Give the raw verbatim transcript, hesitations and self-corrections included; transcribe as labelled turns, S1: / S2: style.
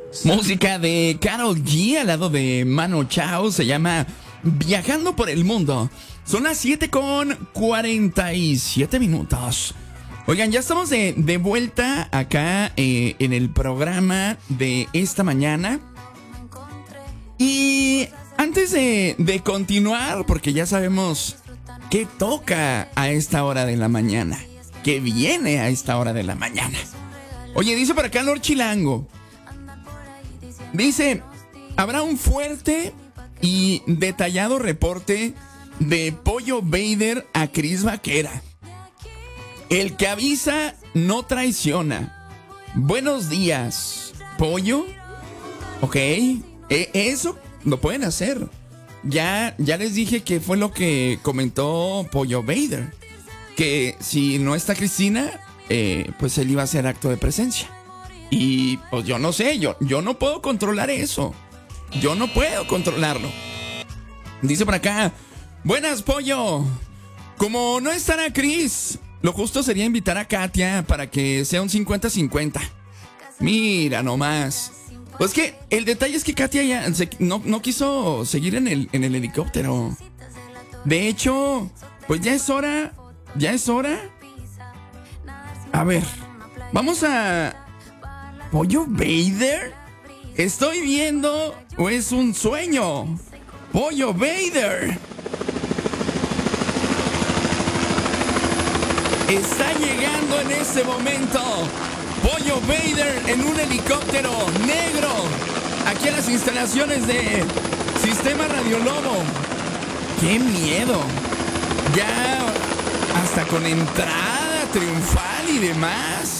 S1: Música de Karol G al lado de Manu Chao. Se llama Viajando por el Mundo. Son las siete con cuarenta y siete minutos. Oigan, ya estamos de, de vuelta acá eh, en el programa de esta mañana. Y antes de, de continuar, porque ya sabemos qué toca a esta hora de la mañana, qué viene a esta hora de la mañana. Oye, dice por acá Lord Chilango. Dice, habrá un fuerte y detallado reporte de Pollo Vader a Chris Vaquera. El que avisa no traiciona. Buenos días, Pollo. Ok, e- eso lo pueden hacer. Ya, ya les dije que fue lo que comentó Pollo Vader. Que si no está Cristina, eh, pues él iba a hacer acto de presencia. Y pues yo no sé, yo, yo no puedo controlar eso. Yo no puedo controlarlo. Dice por acá, buenas, Pollo. Como no estará Chris, lo justo sería invitar a Katia para que sea un cincuenta cincuenta. Mira nomás. Pues que el detalle es que Katia ya se, no, no quiso seguir en el, en el helicóptero. De hecho, pues ya es hora. Ya es hora. A ver, vamos a... ¿Pollo Vader? ¿Estoy viendo o es un sueño? ¡Pollo Vader! Está llegando en este momento Pollo Vader en un helicóptero negro aquí en las instalaciones de Sistema Radio Lobo. ¡Qué miedo! Ya hasta con entrada triunfal y demás.